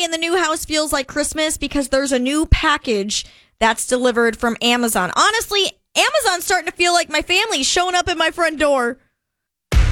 in the new house feels like Christmas because there's a new package that's delivered from Amazon. Honestly, Amazon's starting to feel like my family showing up at my front door.